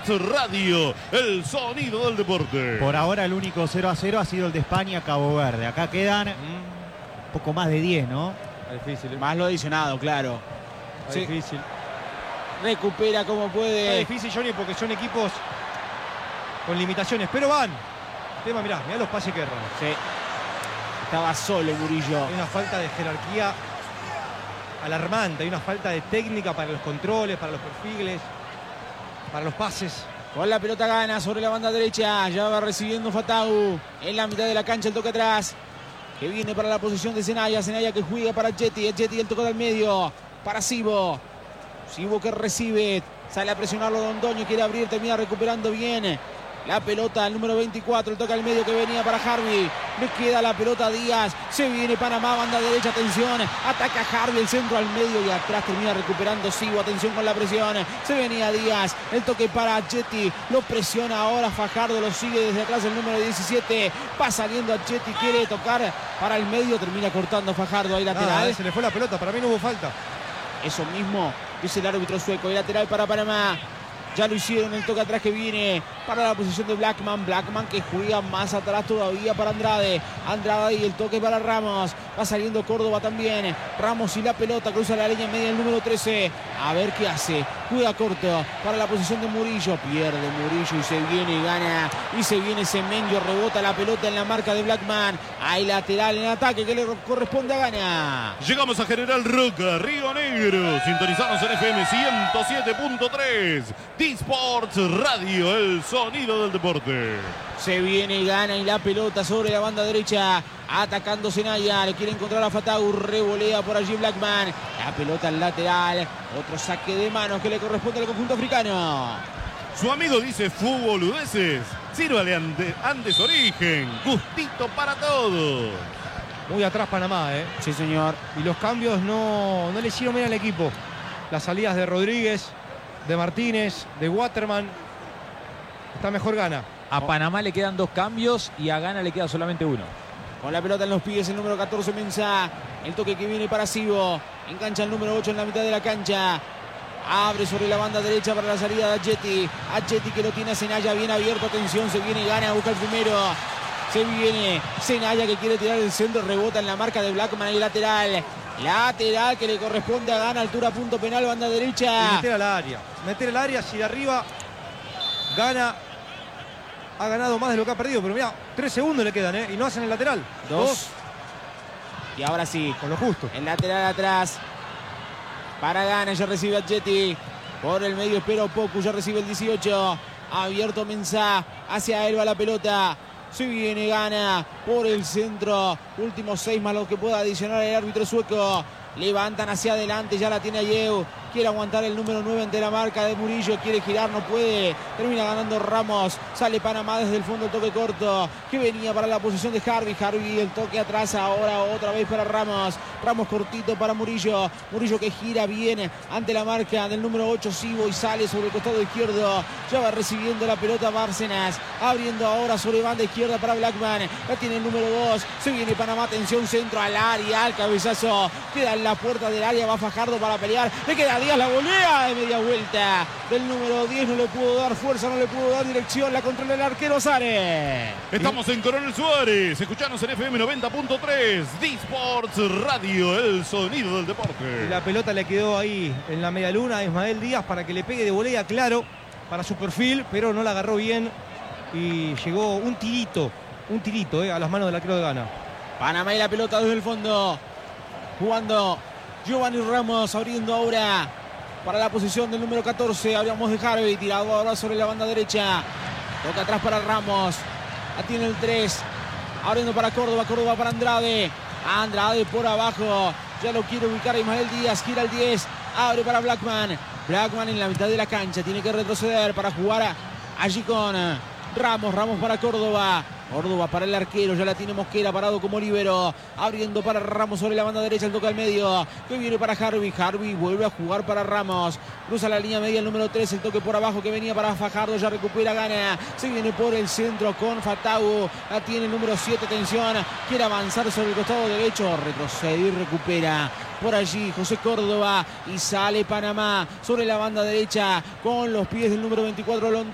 Radio, el sonido del deporte. Por ahora el único 0-0 ha sido el de España-Cabo Verde. Acá quedan un poco más de 10, ¿no? Difícil. Más lo adicionado, claro. Sí. Difícil. Recupera como puede. Es difícil, Johnny, porque son equipos con limitaciones, pero van. Mirá los pases que erran. Sí. Estaba solo Murillo. Hay una falta de jerarquía alarmante, hay una falta de técnica para los controles, para los perfiles, para los pases. Con la pelota Gana sobre la banda derecha. Ya va recibiendo Fatau. En la mitad de la cancha el toque atrás. Que viene para la posición de Zenaya. Zenaya que juega para Jetty. Jetty el toque del medio. Para Sibo. Sibo que recibe. Sale a presionarlo Londoño. Quiere abrir. Termina recuperando bien la pelota, el número 24, el toque al medio que venía para Harvey. Le queda la pelota a Díaz. Se viene Panamá, banda derecha, atención. Ataca Harvey, el centro al medio y atrás termina recuperando Sibo. Atención con la presión. Se venía Díaz. El toque para Jetty. Lo presiona ahora Fajardo. Lo sigue desde atrás el número 17. Va saliendo a Jetty. Quiere tocar para el medio. Termina cortando Fajardo. Ahí lateral. Se le fue la pelota. Para mí no hubo falta. Eso mismo dice el árbitro sueco. Y lateral para Panamá. Ya lo hicieron, el toque atrás que viene para la posición de Blackman. Blackman que juega más atrás todavía para Andrade. Andrade y el toque para Ramos. Va saliendo Córdoba también. Ramos y la pelota cruza la línea media el número 13. A ver qué hace. Juega corto para la posición de Murillo. Pierde Murillo y se viene y gana. Y se viene Semenyo. Rebota la pelota en la marca de Blackman. Hay lateral en ataque que le corresponde a Gana. Llegamos a General Roca, Río Negro. Sintonizanos en FM 107.3. D-Sports Radio, el sonido del deporte. Se viene y Gana y la pelota sobre la banda derecha. Atacando Zenaya. Le quiere encontrar a Fatau. Revolea por allí Blackman. La pelota al lateral. Otro saque de manos que le corresponde al conjunto africano. Su amigo dice fútboludeces. Sírvale Andes Origen. Gustito para todos. Muy atrás Panamá, ¿eh? Sí, señor. Y los cambios no le hicieron bien al equipo. Las salidas de Rodríguez, de Martínez, de Waterman. Está mejor Gana. A Panamá le quedan 2 cambios y a Gana le queda solamente 1. Con la pelota en los pies el número 14 Mensah. El toque que viene para Sibo. Engancha el número 8 en la mitad de la cancha. Abre sobre la banda derecha para la salida de Jetty. A Jetty que lo tiene a Zenaya bien abierto. Atención, se viene y Gana. Busca el primero. Se viene Zenaya que quiere tirar el centro. Rebota en la marca de Blackman y lateral. Lateral que le corresponde a Gana. Altura, punto penal, banda derecha. Y meter al área. Meter al área. Si de arriba Gana ha ganado más de lo que ha perdido. Pero mira, 3 segundos le quedan, ¿eh? Y no hacen el lateral. 2. Y ahora sí. Con lo justo. El lateral atrás. Para Gana. Ya recibe a Jetty. Por el medio espera Opoku. Ya recibe el 18. Abierto Mensah. Hacia él va la pelota. Se viene Gana por el centro. Últimos 6 más lo que pueda adicionar el árbitro sueco. Levantan hacia adelante. Ya la tiene Ayew. Quiere aguantar el número 9 ante la marca de Murillo. Quiere girar, no puede. Termina ganando Ramos. Sale Panamá desde el fondo, el toque corto. Que venía para la posición de Harvey. Harvey el toque atrás. Ahora otra vez para Ramos. Ramos cortito para Murillo. Murillo que gira bien ante la marca del número 8 Sibo. Y sale sobre el costado izquierdo. Ya va recibiendo la pelota Bárcenas. Abriendo ahora sobre banda izquierda para Blackman. La tiene el número 2. Se viene Panamá. Atención, centro al área. Al cabezazo. Queda en la puerta del área. Va Fajardo para pelear. Le queda Díaz, la volea de media vuelta del número 10. No le pudo dar fuerza, no le pudo dar dirección. La controla el arquero Sare. Estamos en Coronel Suárez. Escuchanos en FM 90.3. D-Sports Radio, el sonido del deporte. Y la pelota le quedó ahí en la media luna a Ismael Díaz para que le pegue de volea, claro, para su perfil, pero no la agarró bien. Y llegó un tirito a las manos del arquero de Gana. Panamá y la pelota desde el fondo. Jugando Giovanni Ramos, abriendo ahora para la posición del número 14. Hablamos de Harvey, tirado ahora sobre la banda derecha. Toca atrás para Ramos. La tiene el 3. Abriendo para Córdoba, Córdoba para Andrade. Andrade por abajo. Ya lo quiere ubicar a Ismael Díaz. Gira el 10. Abre para Blackman. Blackman en la mitad de la cancha. Tiene que retroceder para jugar allí con Ramos. Ramos para Córdoba. Córdoba para el arquero, ya la tiene Mosquera parado como líbero, abriendo para Ramos sobre la banda derecha, el toque al medio, que viene para Harvey, Harvey vuelve a jugar para Ramos, cruza la línea media el número 3, el toque por abajo que venía para Fajardo, ya recupera Gana, se viene por el centro con Fatau, la tiene el número 7, atención, quiere avanzar sobre el costado derecho, retrocede y recupera por allí José Córdoba y sale Panamá sobre la banda derecha con los pies del número 24 Londoño.